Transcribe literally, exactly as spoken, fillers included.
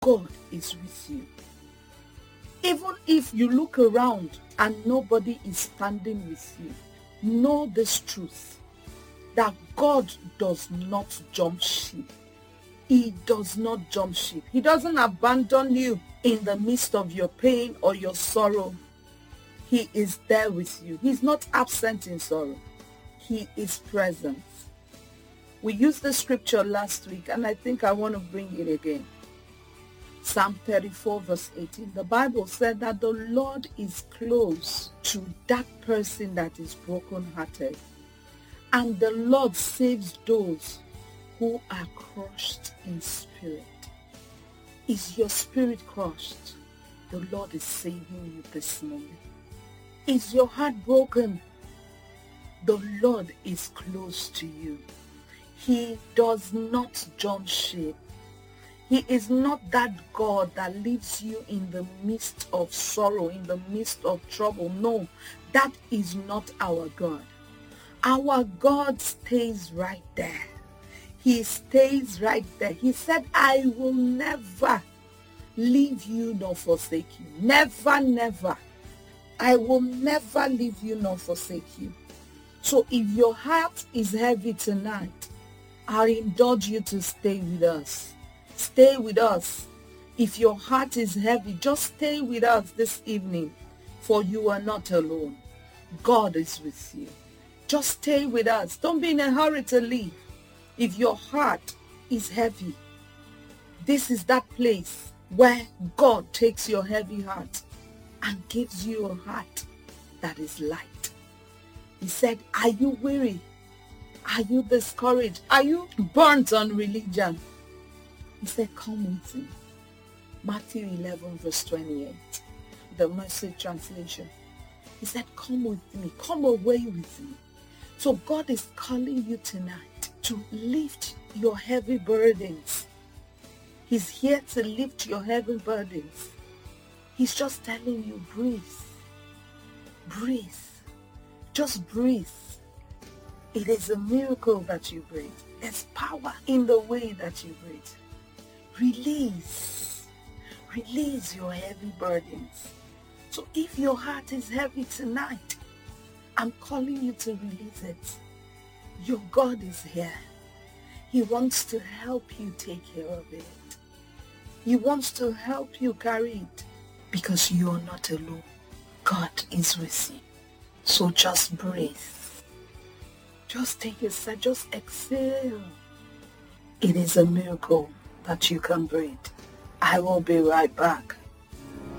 God is with you. Even if you look around and nobody is standing with you, know this truth, that God does not jump ship. He does not jump ship. He doesn't abandon you in the midst of your pain or your sorrow. He is there with you. He's not absent in sorrow. He is present. We used the scripture last week, and I think I want to bring it again. Psalm thirty-four verse eighteen. The Bible said that the Lord is close to that person that is brokenhearted, and the Lord saves those who are crushed in spirit. Is your spirit crushed? The Lord is saving you this moment. Is your heart broken? The Lord is close to you. He does not jump ship. He is not that God that leaves you in the midst of sorrow, in the midst of trouble. No, that is not our God. Our God stays right there. He stays right there. He said, I will never leave you nor forsake you. Never, never. I will never leave you nor forsake you. So if your heart is heavy tonight, I indulge you to stay with us. Stay with us. If your heart is heavy, just stay with us this evening, for you are not alone. God is with you. Just stay with us. Don't be in a hurry to leave. If your heart is heavy, this is that place where God takes your heavy heart and gives you a heart that is light. He said, are you weary? Are you discouraged? Are you burnt on religion? He said, come with me. Matthew eleven verse twenty-eight, the Message translation. He said, come with me. Come away with me. So God is calling you tonight to lift your heavy burdens. He's here to lift your heavy burdens. He's just telling you, breathe. Breathe. Just breathe. It is a miracle that you breathe. There's power in the way that you breathe. Release. Release your heavy burdens. So if your heart is heavy tonight, I'm calling you to release it. Your God is here. He wants to help you take care of it. He wants to help you carry it, because you are not alone. God is with you. So just breathe. Just take a sigh. Just exhale. It is a miracle that you can breathe. I will be right back.